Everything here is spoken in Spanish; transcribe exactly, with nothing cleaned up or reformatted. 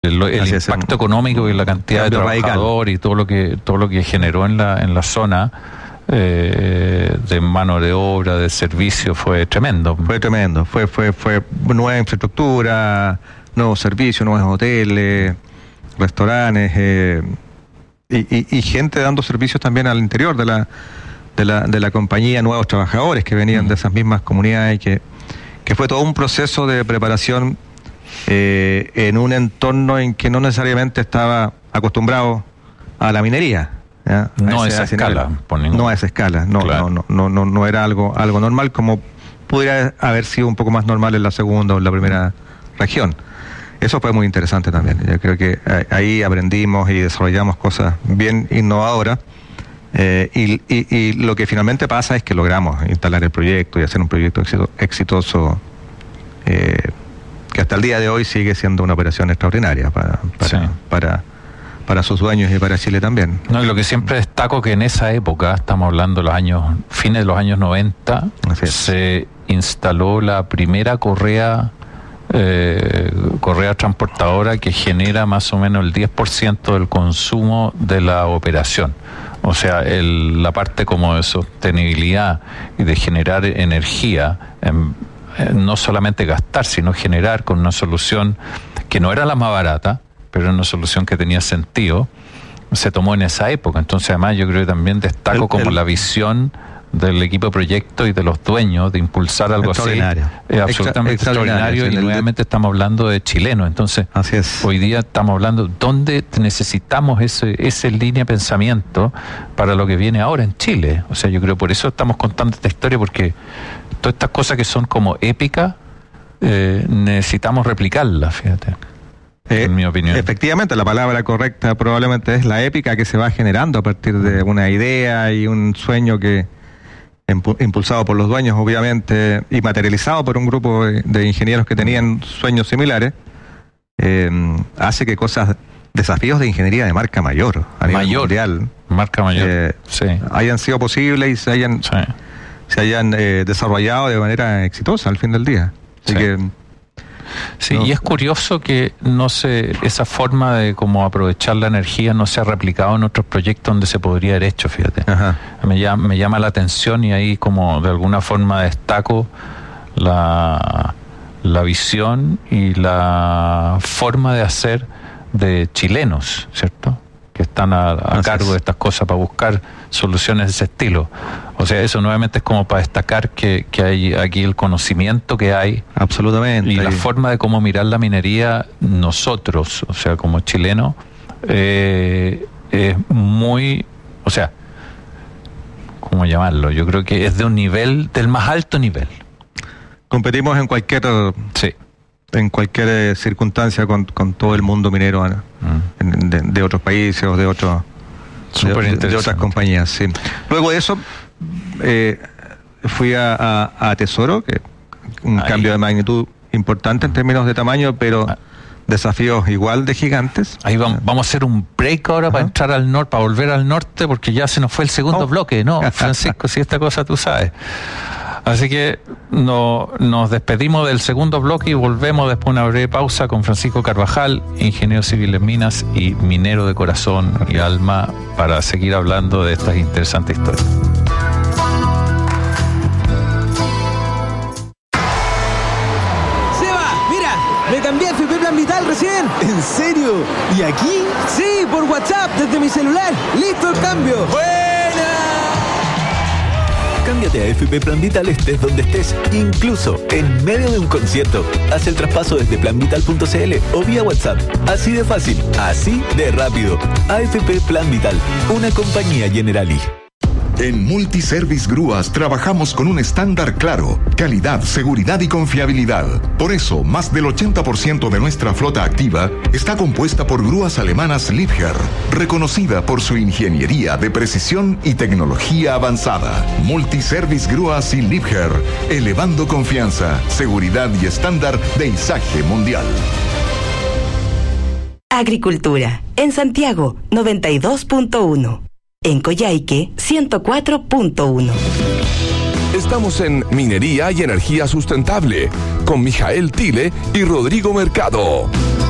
el, el impacto económico y la cantidad de trabajadores y todo lo que todo lo que generó en la en la zona eh, de mano de obra, de servicio, fue tremendo. Fue tremendo, fue fue fue nueva infraestructura, nuevos servicios, nuevos hoteles, restaurantes eh, y, y, y gente dando servicios también al interior de la de la de la compañía, nuevos trabajadores que venían mm. de esas mismas comunidades y que que fue todo un proceso de preparación eh, en un entorno en que no necesariamente estaba acostumbrado a la minería. ¿Ya? No a esa escala, por ningún... no a esa escala, no, claro. no, no, no, no era algo, algo normal como pudiera haber sido un poco más normal en la segunda o en la primera región. Eso fue muy interesante también. Yo creo que ahí aprendimos y desarrollamos cosas bien innovadoras. Eh, y, y, y lo que finalmente pasa es que logramos instalar el proyecto y hacer un proyecto exitoso eh, que hasta el día de hoy sigue siendo una operación extraordinaria para para, sí. para, para sus dueños y para Chile también. No, y lo que siempre destaco que en esa época, estamos hablando de los años, fines de los años noventa, se instaló la primera correa eh, correa transportadora que genera más o menos el diez por ciento del consumo de la operación. O sea, el, la parte como de sostenibilidad y de generar energía, en, en no solamente gastar, sino generar con una solución que no era la más barata, pero era una solución que tenía sentido, se tomó en esa época. Entonces, además, yo creo que también destaco el, como el, la visión del equipo de proyecto y de los dueños de impulsar algo así. Eh, absolutamente Extra, extraordinario, y nuevamente estamos hablando de chilenos. Entonces, así es. Hoy día estamos hablando dónde necesitamos ese, ese línea de pensamiento para lo que viene ahora en Chile. O sea, yo creo por eso estamos contando esta historia, porque todas estas cosas que son como épicas, eh, necesitamos replicarlas, fíjate. Eh, en mi opinión. Efectivamente, la palabra correcta probablemente es la épica que se va generando a partir de una idea y un sueño que impulsado por los dueños, obviamente, y materializado por un grupo de, de ingenieros que tenían sueños similares, eh, hace que cosas, desafíos de ingeniería de marca mayor, a nivel mayor, mundial, marca mayor, eh, sí. hayan sido posibles y se hayan, sí. se hayan eh, desarrollado de manera exitosa al fin del día. Así sí. que Sí, no. Y es curioso que no se, esa forma de como aprovechar la energía no se ha replicado en otros proyectos donde se podría haber hecho, fíjate. Ajá. Me llama, me llama la atención, y ahí como de alguna forma destaco la, la visión y la forma de hacer de chilenos, ¿cierto? Que están a, a cargo de estas cosas para buscar soluciones de ese estilo. O sea, eso nuevamente es como para destacar que, que hay aquí el conocimiento que hay. Absolutamente. Y la forma de cómo mirar la minería nosotros, o sea, como chilenos, eh, es muy, o sea, ¿cómo llamarlo? Yo creo que es de un nivel, del más alto nivel. Competimos en cualquier... Sí. en cualquier eh, circunstancia con, con todo el mundo minero ¿no? mm. de, de otros países o de otros de, de, de otras compañías, sí. Luego de eso eh, fui a, a, a Tesoro, que un Ahí. cambio de magnitud importante en términos de tamaño, pero ah. desafíos igual de gigantes. Ahí vamos, vamos a hacer un break ahora Ajá. para entrar al norte, para volver al norte, porque ya se nos fue el segundo oh. bloque, ¿no? Francisco, si esta cosa tú sabes. Así que no, nos despedimos del segundo bloque y volvemos después de una breve pausa con Francisco Carvajal, ingeniero civil en minas y minero de corazón y alma, para seguir hablando de estas interesantes historias. Seba, mira, me cambié a F P Plan Vital recién. ¿En serio? ¿Y aquí? Sí, por WhatsApp, desde mi celular. ¡Listo el cambio! ¡Buena! Cámbiate a F P Plan Vital estés donde estés, incluso en medio de un concierto. Haz el traspaso desde plan vital punto c l o vía WhatsApp. Así de fácil, así de rápido. A F P Plan Vital, una compañía Generali. En Multiservice Grúas trabajamos con un estándar claro: calidad, seguridad y confiabilidad. Por eso, más del ochenta por ciento de nuestra flota activa está compuesta por grúas alemanas Liebherr, reconocida por su ingeniería de precisión y tecnología avanzada. Multiservice Grúas y Liebherr, elevando confianza, seguridad y estándar de izaje mundial. Agricultura. En Santiago, noventa y dos punto uno. En Coyhaique, ciento cuatro punto uno. Estamos en Minería y Energía Sustentable con Mijael Tile y Rodrigo Mercado.